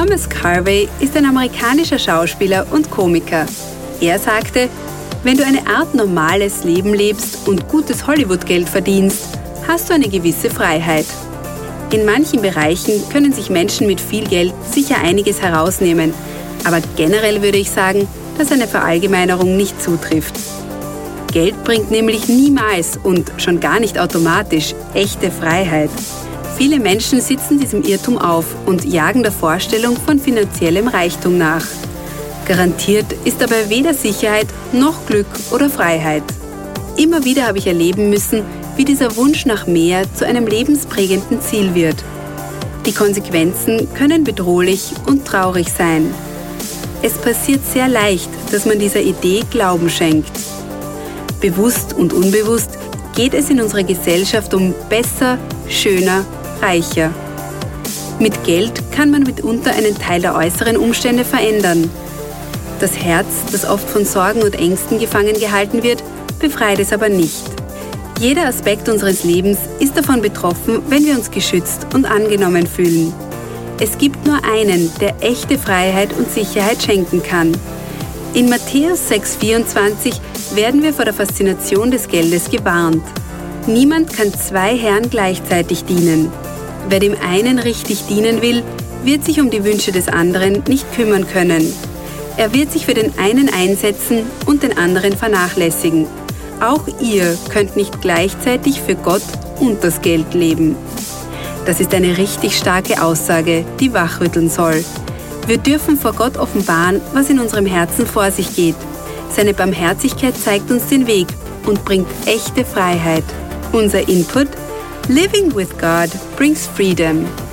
Seamus Carvey ist ein amerikanischer Schauspieler und Komiker. Er sagte, wenn du eine Art normales Leben lebst und gutes Hollywood-Geld verdienst, hast du eine gewisse Freiheit. In manchen Bereichen können sich Menschen mit viel Geld sicher einiges herausnehmen, aber generell würde ich sagen, dass eine Verallgemeinerung nicht zutrifft. Geld bringt nämlich niemals und schon gar nicht automatisch echte Freiheit. Viele Menschen sitzen diesem Irrtum auf und jagen der Vorstellung von finanziellem Reichtum nach. Garantiert ist dabei weder Sicherheit noch Glück oder Freiheit. Immer wieder habe ich erleben müssen, wie dieser Wunsch nach mehr zu einem lebensprägenden Ziel wird. Die Konsequenzen können bedrohlich und traurig sein. Es passiert sehr leicht, dass man dieser Idee Glauben schenkt. Bewusst und unbewusst geht es in unserer Gesellschaft um besser, schöner, reicher. Mit Geld kann man mitunter einen Teil der äußeren Umstände verändern. Das Herz, das oft von Sorgen und Ängsten gefangen gehalten wird, befreit es aber nicht. Jeder Aspekt unseres Lebens ist davon betroffen, wenn wir uns geschützt und angenommen fühlen. Es gibt nur einen, der echte Freiheit und Sicherheit schenken kann. In Matthäus 6,24 werden wir vor der Faszination des Geldes gewarnt. Niemand kann zwei Herren gleichzeitig dienen. Wer dem einen richtig dienen will, wird sich um die Wünsche des anderen nicht kümmern können. Er wird sich für den einen einsetzen und den anderen vernachlässigen. Auch ihr könnt nicht gleichzeitig für Gott und das Geld leben. Das ist eine richtig starke Aussage, die wachrütteln soll. Wir dürfen vor Gott offenbaren, was in unserem Herzen vor sich geht. Seine Barmherzigkeit zeigt uns den Weg und bringt echte Freiheit. Unser Input: Living with God brings freedom.